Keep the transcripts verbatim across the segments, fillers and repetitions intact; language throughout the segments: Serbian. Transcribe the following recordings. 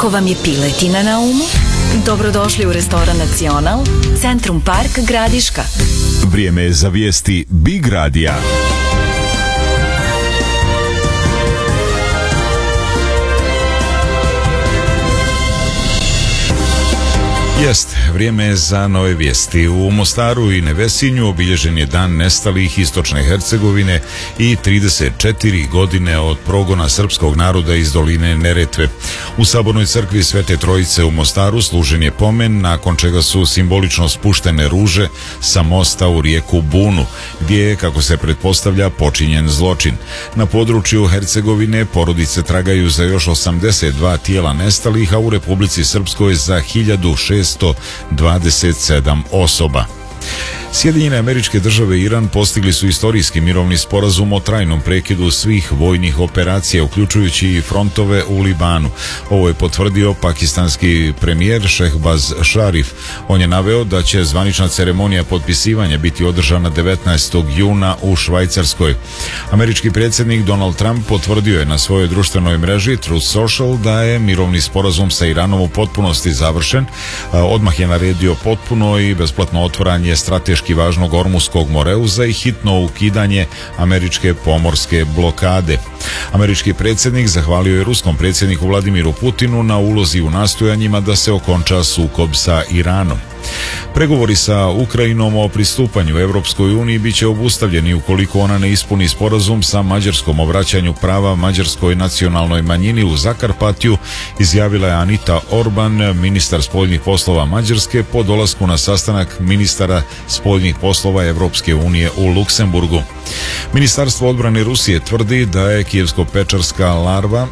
Ako vam je piletina na umu, dobrodošli u restoran Nacional, Centrum Park Gradiška. Vrijeme je za vijesti Big Radija. Jest, vrijeme je za nove vijesti. U Mostaru i Nevesinju obilježen je dan nestalih istočne Hercegovine i trideset četiri godine od progona srpskog naroda iz doline Neretve. U Sabornoj crkvi Svete Trojice u Mostaru služen je pomen, nakon čega su simbolično spuštene ruže sa mosta u rijeku Bunu, gdje je, kako se pretpostavlja, počinjen zločin. Na području Hercegovine porodice tragaju za još osamdeset dva tijela nestalih, a u Republici Srpskoj za hiljadu šessto dvadeset sedam osoba. Sjedinjene Američke Države i Iran postigli su istorijski mirovni sporazum o trajnom prekidu svih vojnih operacija, uključujući i frontove u Libanu. Ovo je potvrdio pakistanski premijer Šehbaz Šarif. On je naveo da će zvanična ceremonija potpisivanja biti održana devetnaestog juna u Švajcarskoj. Američki predsjednik Donald Trump potvrdio je na svojoj društvenoj mreži Truth Social da je mirovni sporazum sa Iranom u potpunosti završen. Odmah je naredio potpuno i besplatno otvaranje strateški važnog Ormuskog moreuza i hitno ukidanje američke pomorske blokade. Američki predsjednik zahvalio je ruskom predsjedniku Vladimiru Putinu na ulozi u nastojanjima da se okonča sukob sa Iranom. Pregovori sa Ukrajinom o pristupanju Europskoj uniji bit će obustavljeni ukoliko ona ne ispuni sporazum sa Mađarskom o vraćanju prava mađarskoj nacionalnoj manjini u Zakarpatju, izjavila je Anita Orban, ministar spoljnih poslova Mađarske, po dolasku na sastanak ministara spoljnih poslova Europske unije u Luksemburgu. Ministarstvo odbrane Rusije tvrdi da je kijevsko-pečarska larva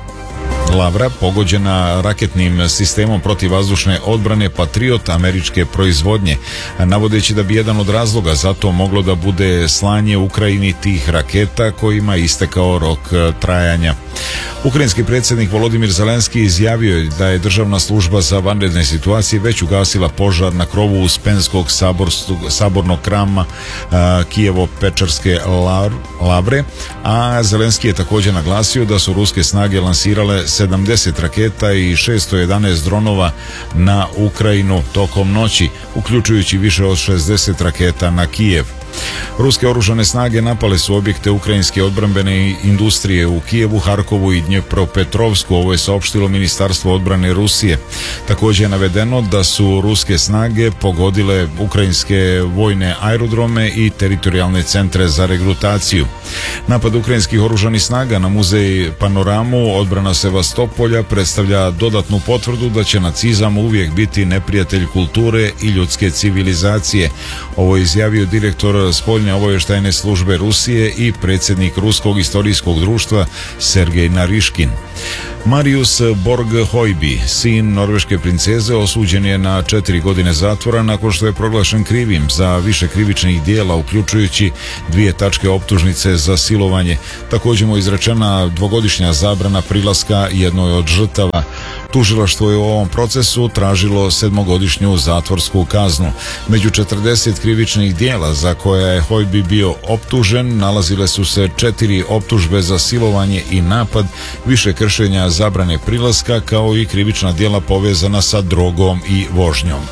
Lavra pogođena raketnim sistemom protivvazdušne odbrane Patriot američke proizvodnje, navodeći da bi jedan od razloga za to moglo da bude slanje Ukrajini tih raketa kojima je istekao rok trajanja. Ukrajinski predsjednik Volodimir Zelenski izjavio je da je državna služba za vanredne situacije već ugasila požar na krovu Uspenskog sabornog krama Kijevo-Pečarske Lavre, a Zelenski je također naglasio da su ruske snage lansirale sedamdeset raketa i šesto jedanaest dronova na Ukrajinu tokom noći, uključujući više od šezdeset raketa na Kijev. Ruske oružane snage napale su objekte ukrajinske odbrambene industrije u Kijevu, Harkovu i Dnjepropetrovsku, ovo je saopštilo Ministarstvo odbrane Rusije. Također je navedeno da su ruske snage pogodile ukrajinske vojne aerodrome i teritorijalne centre za regrutaciju. Napad ukrajinskih oružanih snaga na muzej Panoramu odbrana Sevastopolja predstavlja dodatnu potvrdu da će nacizam uvijek biti neprijatelj kulture i ljudske civilizacije. Ovo je izjavio direktor spoljne obavještajne službe Rusije i predsjednik Ruskog istorijskog društva Sergej Nariškin. Marius Borg-Hojby, sin norveške princeze, osuđen je na četiri godine zatvora nakon što je proglašen krivim za više krivičnih dijela, uključujući dvije tačke optužnice za silovanje. Također mu je izrečena dvogodišnja zabrana prilaska jednoj od žrtava. Tužilaštvo je u ovom procesu tražilo sedmogodišnju zatvorsku kaznu. Među četrdeset krivičnih dijela za koja je Hojby bio optužen nalazile su se četiri optužbe za silovanje i napad, više kršenja zabrane prilaska, kao i krivična djela povezana sa drogom i vožnjom.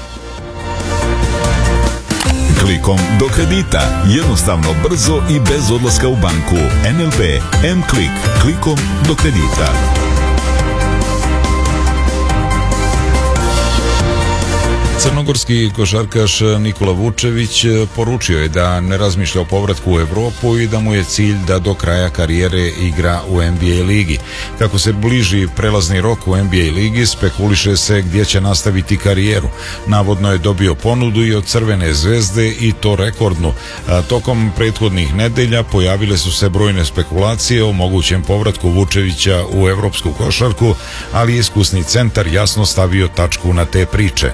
Klikom do kredita, jednostavno, brzo i bez odlaska u banku. N L B M-Klik, klikom do kredita. Crnogorski košarkaš Nikola Vučević poručio je da ne razmišlja o povratku u Europu i da mu je cilj da do kraja karijere igra u N B A ligi. Kako se bliži prelazni rok u N B A ligi, spekuliše se gdje će nastaviti karijeru. Navodno je dobio ponudu i od Crvene zvezde, i to rekordnu. A tokom prethodnih nedelja pojavile su se brojne spekulacije o mogućem povratku Vučevića u evropsku košarku, ali iskusni centar jasno stavio tačku na te priče.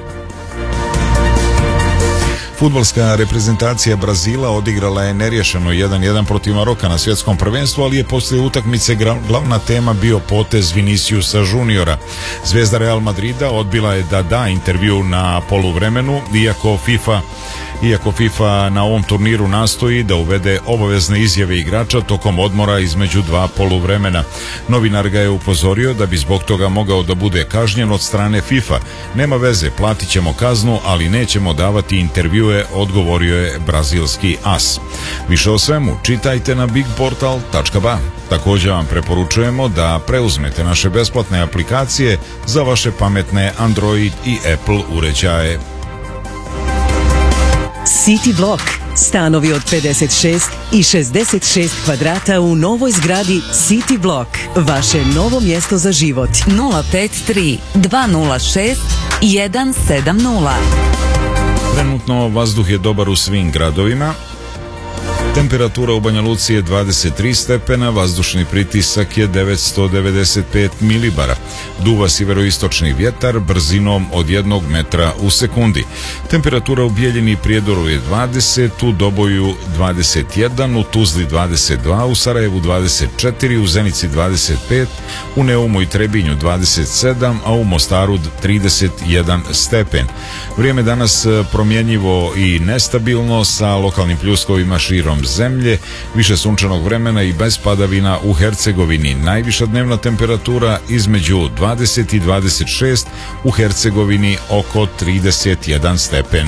Fudbalska reprezentacija Brazila odigrala je neriješeno jedan jedan protiv Maroka na svjetskom prvenstvu, ali je poslije utakmice glavna tema bio potez Viniciusa Juniora. Zvezda Real Madrida odbila je da da intervju na poluvremenu, iako FIFA Iako FIFA na ovom turniru nastoji da uvede obavezne izjave igrača tokom odmora između dva poluvremena. Novinar ga je upozorio da bi zbog toga mogao da bude kažnjen od strane FIFA. Nema veze, platit ćemo kaznu, ali nećemo davati intervjue, odgovorio je brazilski as. Više o svemu čitajte na big portal tačka ba. Također vam preporučujemo da preuzmete naše besplatne aplikacije za vaše pametne Android i Apple uređaje. City Block. Stanovi od pedeset šest i šezdeset šest kvadrata u novoj zgradi City Block. Vaše novo mjesto za život. nula pet tri dva nula šest jedan sedam nula. Trenutno vazduh je dobar u svim gradovima. Temperatura u Banja Luci je dvadeset tri stepena, vazdušni pritisak je devetsto devedeset pet milibara. Duva sjeveroistočni vjetar brzinom od jednog metra u sekundi. Temperatura u Bijeljini i Prijedoru je dvadeset, u Doboju dvadeset jedan, u Tuzli dvadeset dva, u Sarajevu dvadeset četiri, u Zenici dvadeset pet, u Neumu i Trebinju dvadeset sedam, a u Mostaru trideset jedan stepen. Vrijeme danas promjenjivo i nestabilno sa lokalnim pljuskovima širom zemlje, više sunčanog vremena i bez padavina u Hercegovini. Najviša dnevna temperatura između dvadeset i dvadeset šest, u Hercegovini oko trideset jedan stepen.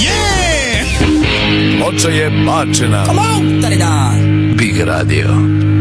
Ploča je bačena. Big Radio.